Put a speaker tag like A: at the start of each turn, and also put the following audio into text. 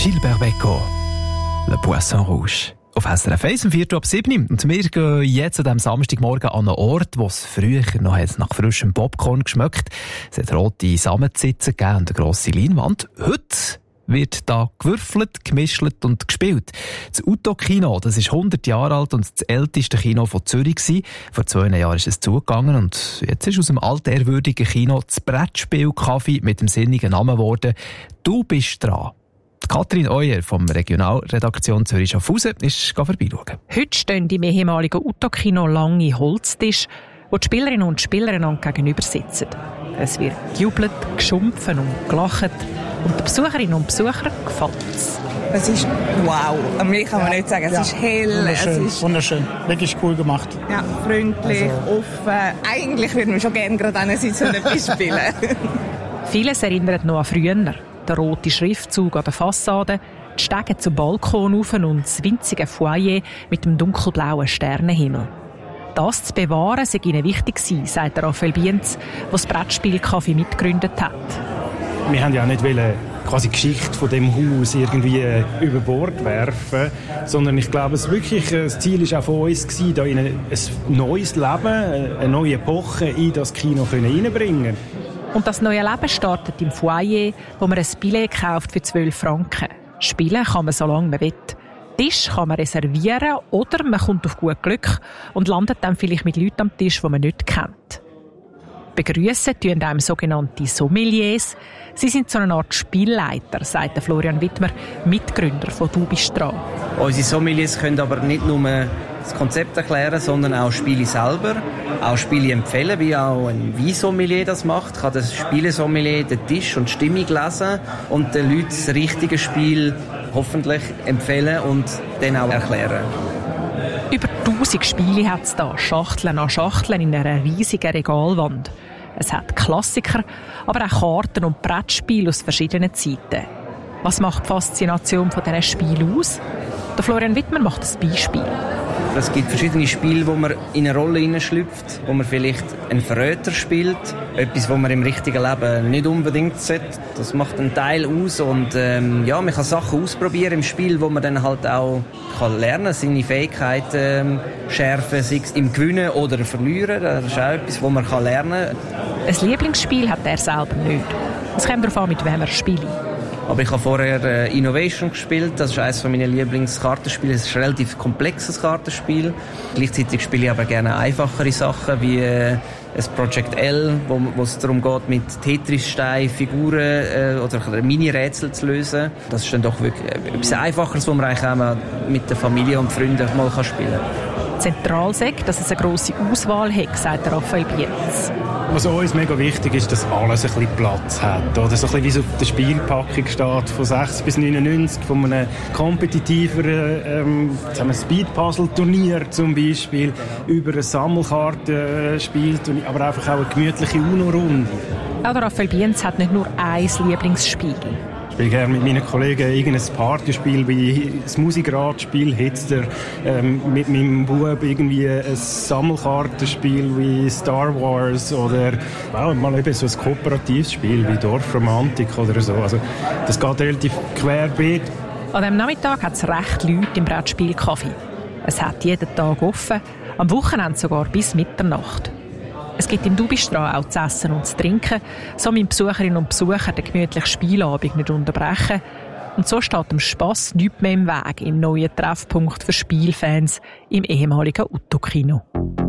A: Gilbert Bécaud, Le Poisson Rouge. Auf SRF 1 um 4:07 und wir gehen jetzt an diesem Samstagmorgen an einen Ort, wo es früher noch nach frischem Popcorn geschmeckt. Es hat rote Samensitze gegeben und eine grosse Leinwand. Heute wird da gewürfelt, gemischelt und gespielt. Das Uto-Kino, das ist 100 Jahre alt und das älteste Kino von Zürich gewesen. Vor 2 Jahren ist es zugegangen und jetzt ist aus dem altehrwürdigen Kino das Brettspiel-Café mit dem sinnigen Namen geworden. «Du bist dran». Katrin Euer vom Regionalredaktion Zürich-Schaffhausen ist vorbeischauen.
B: Heute stehen im ehemaligen Uto-Kino lange Holztische, wo die Spielerinnen und Spieler einander gegenüber sitzen. Es wird gejubelt, geschumpfen und gelacht und den Besucherinnen und Besuchern gefällt es.
C: Es ist wow. Mehr kann man nicht sagen. Es ist hell.
D: Wunderschön,
C: es ist
D: wunderschön. Wirklich cool gemacht.
C: Ja, freundlich, offen. Eigentlich würden wir schon gerne gerade sitzen und etwas spielen.
B: Vieles erinnert noch an früher. Der rote Schriftzug an der Fassade, die Stege zum Balkon rauf und das winzige Foyer mit dem dunkelblauen Sternenhimmel. Das zu bewahren sei ihnen wichtig gewesen, sagt Raphael Bienz, der das Brettspiel-Café mitgegründet hat.
D: Wir haben ja nicht quasi die Geschichte von dem Haus irgendwie über Bord werfen, sondern ich glaube, das Ziel war auch von uns gewesen, da ein neues Leben, eine neue Epoche in das Kino reinbringen.
B: Und das neue Leben startet im Foyer, wo man ein Billett kauft für 12 Franken. Spielen kann man, solange man will. Tisch kann man reservieren oder man kommt auf gut Glück und landet dann vielleicht mit Leuten am Tisch, die man nicht kennt. Begrüssen tun einem sogenannte Sommeliers. Sie sind so eine Art Spielleiter, sagt Florian Wittmer, Mitgründer von «Du bist dran».
E: Unsere Sommeliers können aber nicht nur das Konzept erklären, sondern auch Spiele selber, auch Spiele empfehlen, wie auch ein Weinsommelier das macht. Kann das Spielesommelier den Tisch und die Stimmung lesen und den Leuten das richtige Spiel hoffentlich empfehlen und dann auch erklären.
B: Über 1000 Spiele hat es da, Schachteln an Schachteln in einer riesigen Regalwand. Es hat Klassiker, aber auch Karten und Brettspiele aus verschiedenen Zeiten. Was macht die Faszination von diesen Spielen aus? Der Florian Wittmer macht ein Beispiel.
E: Es gibt verschiedene Spiele, wo man in eine Rolle hineinschlüpft, wo man vielleicht einen Verräter spielt, etwas, was man im richtigen Leben nicht unbedingt sollte. Das macht einen Teil aus und man kann Sachen ausprobieren im Spiel, wo man dann halt auch lernen kann, seine Fähigkeiten schärfen, sei es im Gewinnen oder Verlieren. Das ist auch etwas, was man lernen kann.
B: Ein Lieblingsspiel hat er selber nicht. Es kommt darauf an, mit wem er spielt.
E: Aber ich habe vorher Innovation gespielt. Das ist eines meiner Lieblingskartenspiele. Es ist ein relativ komplexes Kartenspiel. Gleichzeitig spiele ich aber gerne einfachere Sachen wie ein Project L, wo es darum geht, mit Tetris-Steinen Figuren oder Mini-Rätsel zu lösen. Das ist dann doch wirklich etwas Einfacheres, was man eigentlich auch mit der Familie und Freunden mal spielen kann.
B: Zentral sagt, dass es eine grosse Auswahl hat, sagt Raphael Bienz.
D: Was uns mega wichtig ist, dass alles ein bisschen Platz hat. Oder so ein bisschen wie es auf der Spielpackung steht, von 6 bis 99, von einem kompetitiveren Speed-Puzzle-Turnier zum Beispiel, über ein Sammelkartenspiel, aber einfach auch eine gemütliche UNO-Runde.
B: Auch Raphael Bienz hat nicht nur ein Lieblingsspiel.
D: Ich spiele gerne mit meinen Kollegen irgendein Partyspiel wie das Musikradspiel Hitster, mit meinem Bub irgendwie ein Sammelkartenspiel wie Star Wars oder mal eben so ein kooperatives Spiel wie Dorfromantik oder so. Also das geht relativ querbeet.
B: An diesem Nachmittag hat es recht Leute im Brettspiel-Café. Es hat jeden Tag offen, am Wochenende sogar bis Mitternacht. Es gibt im «Du bist dran» auch zu essen und zu trinken, so müssen Besucherinnen und Besucher den gemütlichen Spielabend nicht unterbrechen. Und so steht dem Spass nichts mehr im Weg im neuen Treffpunkt für Spielfans im ehemaligen Uto-Kino.